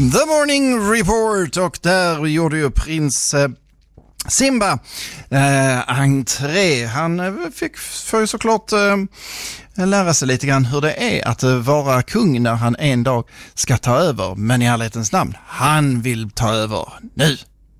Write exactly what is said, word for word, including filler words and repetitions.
The Morning Report, och där gjorde ju prins eh, Simba eh, entré. Han eh, fick för ju såklart eh, lära sig lite grann hur det är att eh, vara kung när han en dag ska ta över. Men i ärlighetens namn, han vill ta över nu.